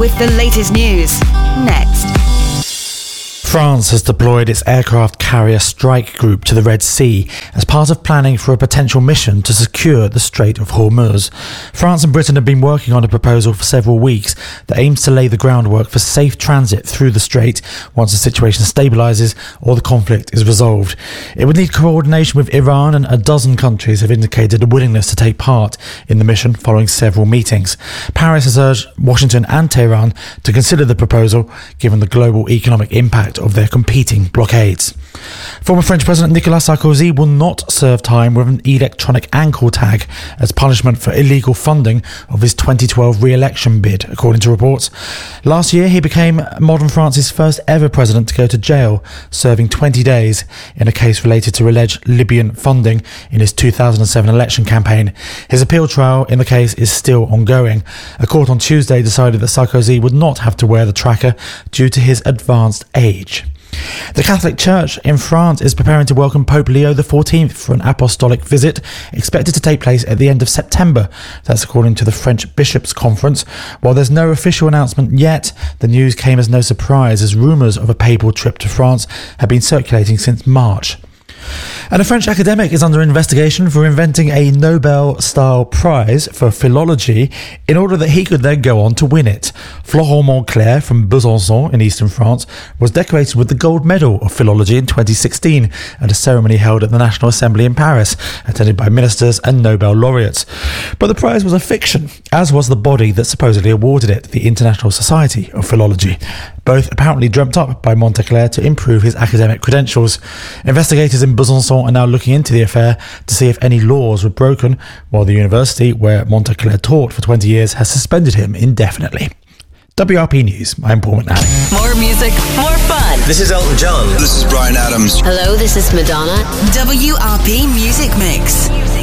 with the latest news. Next. France has deployed its aircraft carrier strike group to the Red Sea as part of planning for a potential mission to secure the Strait of Hormuz. France and Britain have been working on a proposal for several weeks that aims to lay the groundwork for safe transit through the strait once the situation stabilises or the conflict is resolved. It would need coordination with Iran, and a dozen countries have indicated a willingness to take part in the mission following several meetings. Paris has urged Washington and Tehran to consider the proposal given the global economic impact of their competing blockades. Former French President Nicolas Sarkozy will not serve time with an electronic ankle tag as punishment for illegal funding of his 2012 re-election bid, according to reports. Last year, he became modern France's first ever president to go to jail, serving 20 days in a case related to alleged Libyan funding in his 2007 election campaign. His appeal trial in the case is still ongoing. A court on Tuesday decided that Sarkozy would not have to wear the tracker due to his advanced age. The Catholic Church in France is preparing to welcome Pope Leo XIV for an apostolic visit expected to take place at the end of September. That's according to the French Bishops' Conference. While there's no official announcement yet, the news came as no surprise as rumours of a papal trip to France have been circulating since March. And a French academic is under investigation for inventing a Nobel-style prize for philology in order that he could then go on to win it. Florent Montclair from Besançon in eastern France was decorated with the Gold Medal of Philology in 2016 at a ceremony held at the National Assembly in Paris, attended by ministers and Nobel laureates. But the prize was a fiction, as was the body that supposedly awarded it, the International Society of Philology. Both apparently dreamt up by Montclair to improve his academic credentials. Investigators in Besançon are now looking into the affair to see if any laws were broken, while the university, where Montclair taught for 20 years, has suspended him indefinitely. WRP News, I'm Paul McNally. More music, more fun. This is Elton John. This is Bryan Adams. Hello, this is Madonna. WRP Music Mix.